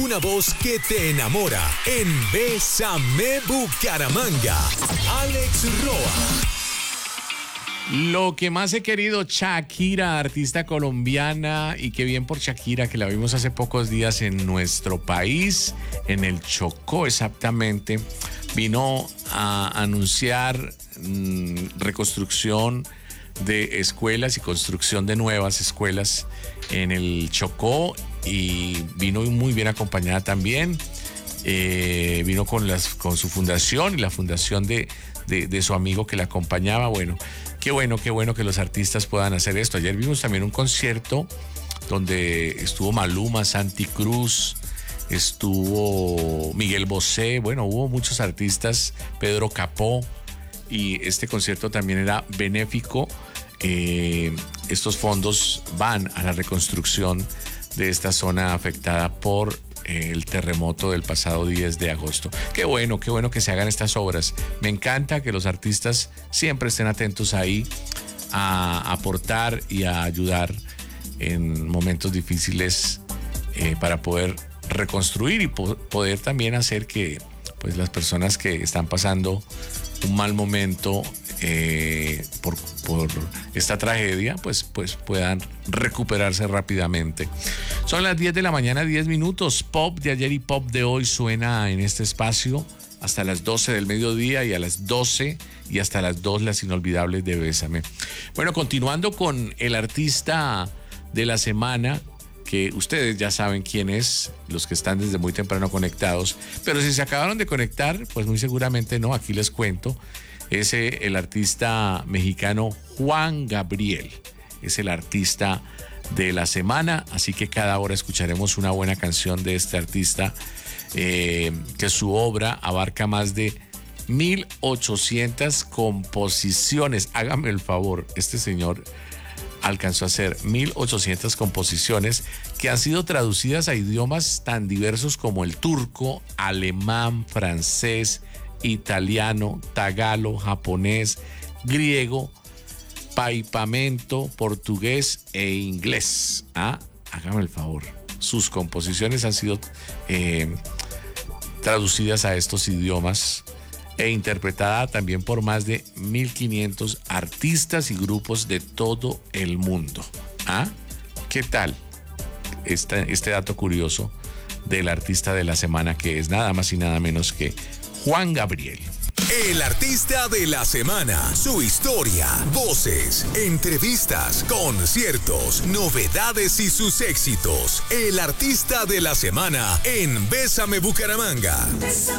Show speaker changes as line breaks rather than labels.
una voz que te enamora en Bésame Bucaramanga. Alex Roa.
Lo que más he querido, Shakira, artista colombiana, y qué bien por Shakira, que la vimos hace pocos días en nuestro país, en el Chocó exactamente. Vino a anunciar reconstrucción de escuelas y construcción de nuevas escuelas en el Chocó, y vino muy bien acompañada también. Vino con su fundación y la fundación de su amigo que la acompañaba. Bueno, qué bueno que los artistas puedan hacer esto. Ayer vimos también un concierto donde estuvo Maluma, Santi Cruz, estuvo Miguel Bosé, bueno, hubo muchos artistas, Pedro Capó, y este concierto también era benéfico. Estos fondos van a la reconstrucción de esta zona afectada por el terremoto del pasado 10 de agosto. Qué bueno que se hagan estas obras. Me encanta que los artistas siempre estén atentos ahí a aportar y a ayudar en momentos difíciles para poder reconstruir y poder también hacer que pues las personas que están pasando un mal momento por esta tragedia pues puedan recuperarse rápidamente. Son las 10 de la mañana, 10 minutos. Pop de ayer y pop de hoy suena en este espacio hasta las 12 del mediodía, y a las 12 y hasta las 2 las inolvidables de Bésame. Bueno, continuando con el artista de la semana, que ustedes ya saben quién es, los que están desde muy temprano conectados, pero si se acabaron de conectar, pues muy seguramente no, aquí les cuento. Es el artista mexicano Juan Gabriel, es el artista de la semana, así que cada hora escucharemos una buena canción de este artista, que su obra abarca más de 1,800 composiciones. Hágame el favor, este señor alcanzó a hacer 1,800 composiciones que han sido traducidas a idiomas tan diversos como el turco, alemán, francés, italiano, tagalo, japonés, griego, paipamento, portugués e inglés. Hágame el favor. Sus composiciones han sido traducidas a estos idiomas e interpretada también por más de 1,500 artistas y grupos de todo el mundo. ¿Qué tal este dato curioso del artista de la semana, que es nada más y nada menos que Juan Gabriel?
El artista de la semana, su historia, voces, entrevistas, conciertos, novedades y sus éxitos. El artista de la semana en Bésame Bucaramanga.